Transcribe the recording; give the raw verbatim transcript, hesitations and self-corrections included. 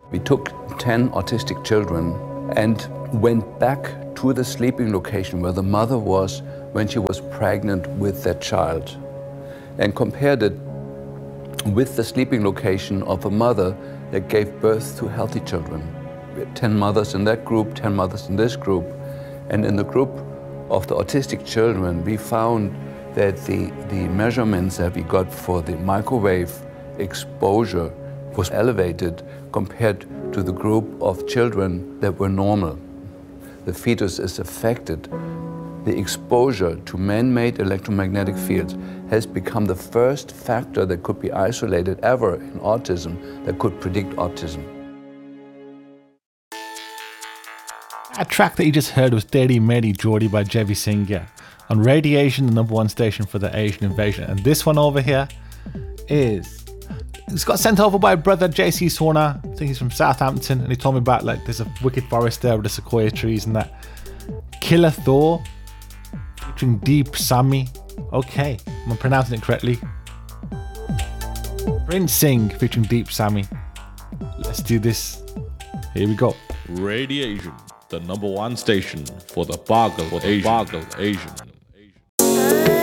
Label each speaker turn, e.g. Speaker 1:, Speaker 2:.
Speaker 1: We took ten autistic children and went back to the sleeping location where the mother was when she was pregnant with that child and compared it with the sleeping location of a mother that gave birth to healthy children. We had ten mothers in that group, ten mothers in this group, and in the group of the autistic children, we found that the, the measurements that we got for the microwave exposure was elevated compared to the group of children that were normal. The fetus is affected. The exposure to man-made electromagnetic fields has become the first factor that could be isolated ever in autism that could predict autism.
Speaker 2: That track that you just heard was Teri Meri Jodi by Javi Singh on Radiation, the number one station for the Asian invasion. And this one over here is, it's got sent over by brother J C Sona. I think he's from Southampton, and he told me about like there's a wicked forest there with the sequoia trees and that. Killer Thor featuring Deep Sami. Okay, I'm pronouncing it correctly. Prince Singh featuring Deep Sami. Let's do this. Here we go.
Speaker 3: Radiation, the number one station for the Boggle Asian. Boggle Asian.